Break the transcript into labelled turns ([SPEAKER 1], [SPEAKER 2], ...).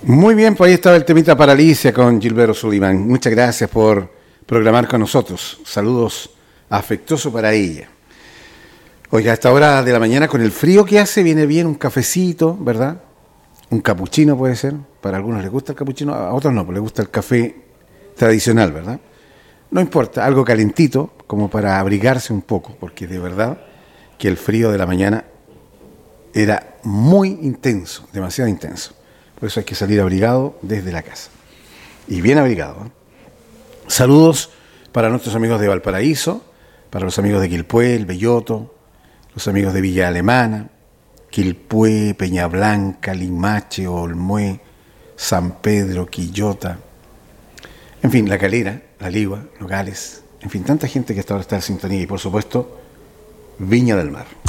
[SPEAKER 1] Muy bien, pues ahí estaba el temita Paralicia con Gilberto Sullivan. Muchas gracias por programar con nosotros. Saludos afectuosos para ella. Oiga, a esta hora de la mañana, con el frío que hace, viene bien un cafecito, ¿verdad? Un capuchino puede ser. Para algunos les gusta el capuchino, a otros no, pues les gusta el café tradicional, ¿verdad? No importa, algo calentito, como para abrigarse un poco, porque de verdad que el frío de la mañana era muy intenso, demasiado intenso. Por eso hay que salir abrigado desde la casa. Y bien abrigado, ¿eh? Saludos para nuestros amigos de Valparaíso, para los amigos de Quilpué, El Belloto, los amigos de Villa Alemana, Quilpué, Peña Blanca, Limache, Olmué, San Pedro, Quillota, en fin, La Calera, La Ligua, Nogales, en fin, tanta gente que hasta ahora está en sintonía y por supuesto Viña del Mar.